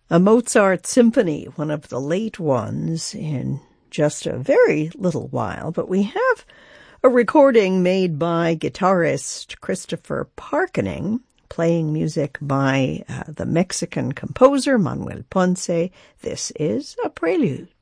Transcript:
A Mozart symphony, one of the late ones in just a very little while, but we have a recording made by guitarist Christopher Parkening, playing music by the Mexican composer Manuel Ponce. This is a prelude.